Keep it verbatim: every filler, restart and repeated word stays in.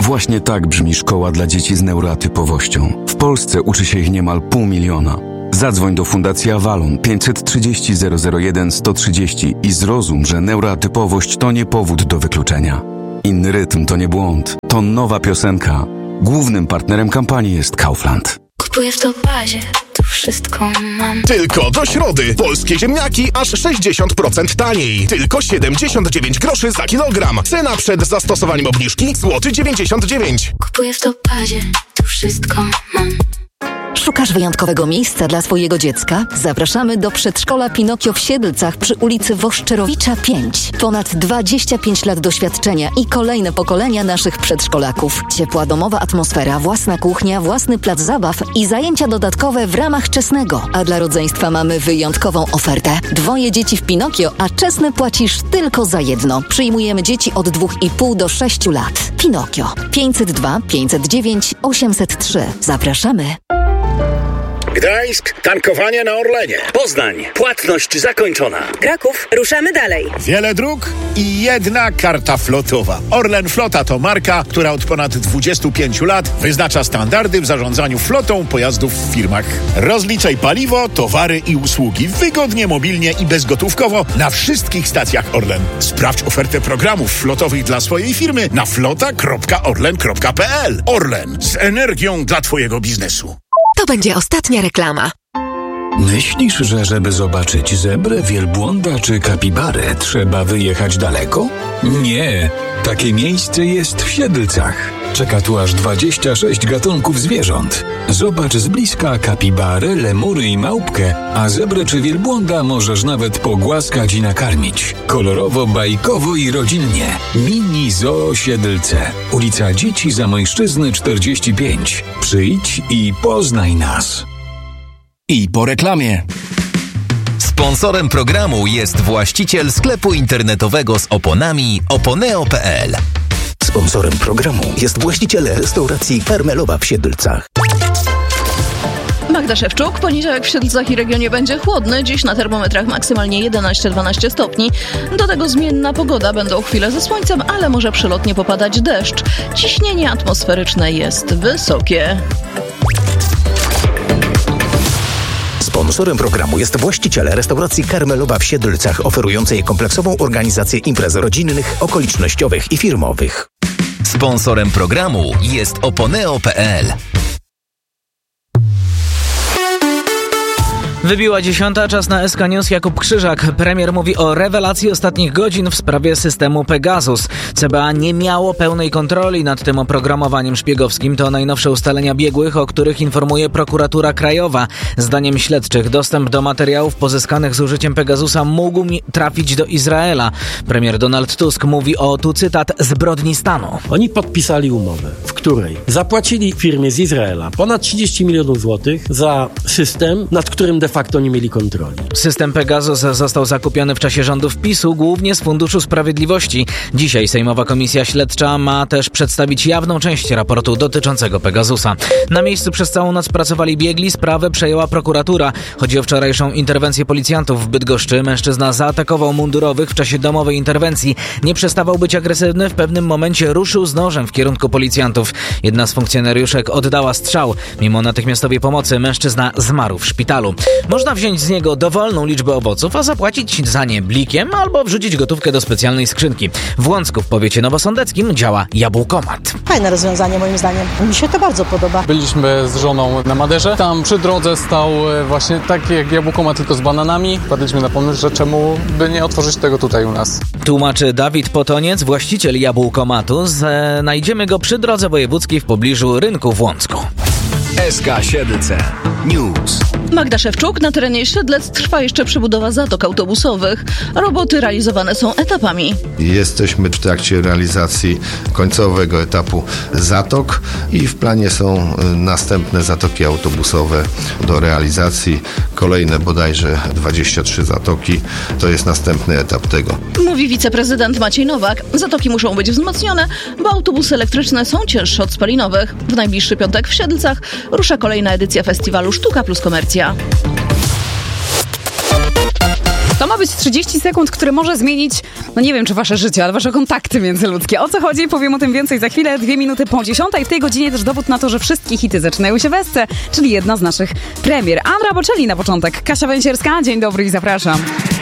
Właśnie tak brzmi szkoła dla dzieci z neuroatypowością. W Polsce uczy się ich niemal pół miliona. Zadzwoń do Fundacji Avalon pięćset trzydzieści zero zero jeden sto trzydzieści i zrozum, że neuroatypowość to nie powód do wykluczenia. Inny rytm to nie błąd, to nowa piosenka. Głównym partnerem kampanii jest Kaufland. Kupuję w Topazie, tu wszystko mam. Tylko do środy. Polskie ziemniaki aż sześćdziesiąt procent taniej. Tylko siedemdziesiąt dziewięć groszy za kilogram. Cena przed zastosowaniem obniżki złoty dziewięćdziesiąt dziewięć. Kupuję w Topazie, tu wszystko mam. Szukasz wyjątkowego miejsca dla swojego dziecka? Zapraszamy do przedszkola Pinokio w Siedlcach przy ulicy Woszczerowicza pięć. Ponad dwadzieścia pięć lat doświadczenia i kolejne pokolenia naszych przedszkolaków. Ciepła domowa atmosfera, własna kuchnia, własny plac zabaw i zajęcia dodatkowe w ramach Czesnego. A dla rodzeństwa mamy wyjątkową ofertę. Dwoje dzieci w Pinokio, a Czesne płacisz tylko za jedno. Przyjmujemy dzieci od dwóch i pół do sześciu lat. Pinokio pięćset dwa pięćset dziewięć osiemset trzy. Zapraszamy. Gdańsk, tankowanie na Orlenie. Poznań, płatność zakończona. Kraków, ruszamy dalej. Wiele dróg i jedna karta flotowa. Orlen Flota to marka, która od ponad dwudziestu pięciu lat wyznacza standardy w zarządzaniu flotą pojazdów w firmach. Rozliczaj paliwo, towary i usługi wygodnie, mobilnie i bezgotówkowo na wszystkich stacjach Orlen. Sprawdź ofertę programów flotowych dla swojej firmy na flota kropka orlen kropka p l. Orlen, z energią dla twojego biznesu. To będzie ostatnia reklama. Myślisz, że żeby zobaczyć zebrę, wielbłąda czy kapibarę, trzeba wyjechać daleko? Nie, takie miejsce jest w Siedlcach. Czeka tu aż dwadzieścia sześć gatunków zwierząt. Zobacz z bliska kapibarę, lemury i małpkę, a zebrę czy wielbłąda możesz nawet pogłaskać i nakarmić. Kolorowo, bajkowo i rodzinnie. Mini Zoo Siedlce. Ulica Dzieci Zamojszczyzny czterdzieści pięć. Przyjdź i poznaj nas. I po reklamie. Sponsorem programu jest właściciel sklepu internetowego z oponami oponeo kropka p l. Sponsorem programu jest właściciel restauracji Karmelowa w Siedlcach. Magda Szewczuk. Poniedziałek w Siedlcach i regionie będzie chłodny. Dziś na termometrach maksymalnie jedenaście dwanaście stopni. Do tego zmienna pogoda. Będą chwile ze słońcem, ale może przelotnie popadać deszcz. Ciśnienie atmosferyczne jest wysokie. Sponsorem programu jest właściciel restauracji Karmelowa w Siedlcach, oferującej kompleksową organizację imprez rodzinnych, okolicznościowych i firmowych. Sponsorem programu jest oponeo kropka p l. Wybiła dziesiąta, czas na S K News. Jakub Krzyżak. Premier mówi o rewelacji ostatnich godzin w sprawie systemu Pegasus. C B A nie miało pełnej kontroli nad tym oprogramowaniem szpiegowskim. To najnowsze ustalenia biegłych, o których informuje prokuratura krajowa. Zdaniem śledczych dostęp do materiałów pozyskanych z użyciem Pegasusa mógł trafić do Izraela. Premier Donald Tusk mówi o, tu cytat, zbrodni stanu. Oni podpisali umowę, w której zapłacili firmie z Izraela ponad trzydzieści milionów złotych za system, nad którym de facto nie mieli kontroli. System Pegasus został zakupiony w czasie rządów PiSu, głównie z Funduszu Sprawiedliwości. Dzisiaj Sejmowa Komisja Śledcza ma też przedstawić jawną część raportu dotyczącego Pegasusa. Na miejscu przez całą noc pracowali biegli, sprawę przejęła prokuratura. Chodzi o wczorajszą interwencję policjantów w Bydgoszczy. Mężczyzna zaatakował mundurowych w czasie domowej interwencji. Nie przestawał być agresywny, w pewnym momencie ruszył z nożem w kierunku policjantów. Jedna z funkcjonariuszek oddała strzał. Mimo natychmiastowej pomocy mężczyzna zmarł w szpitalu. Można wziąć z niego dowolną liczbę owoców, a zapłacić za nie blikiem albo wrzucić gotówkę do specjalnej skrzynki. W Łącku w powiecie nowosądeckim działa Jabłkomat. Fajne rozwiązanie moim zdaniem. Mi się to bardzo podoba. Byliśmy z żoną na Maderze. Tam przy drodze stał właśnie taki jak Jabłkomat, tylko z bananami. Wpadliśmy na pomysł, że czemu by nie otworzyć tego tutaj u nas. Tłumaczy Dawid Potoniec, właściciel Jabłkomatu. Znajdziemy go przy drodze wojewódzkiej w pobliżu rynku w Łącku. S K Siedlce News. Magda Szewczuk. Na terenie Siedlec trwa jeszcze przebudowa zatok autobusowych. Roboty realizowane są etapami. Jesteśmy w trakcie realizacji końcowego etapu zatok i w planie są następne zatoki autobusowe do realizacji. Kolejne bodajże dwadzieścia trzy zatoki. To jest następny etap tego. Mówi wiceprezydent Maciej Nowak. Zatoki muszą być wzmocnione, bo autobusy elektryczne są cięższe od spalinowych. W najbliższy piątek w Siedlcach rusza kolejna edycja festiwalu Sztuka plus Komercja. To ma być trzydzieści sekund, które może zmienić, no nie wiem, czy wasze życie, ale wasze kontakty międzyludzkie. O co chodzi? Powiem o tym więcej za chwilę. Dwie minuty po dziesiątej. W tej godzinie też dowód na to, że wszystkie hity zaczynają się w Esce, czyli jedna z naszych premier. Andra Bocelli na początek. Kasia Węsierska, dzień dobry i zapraszam.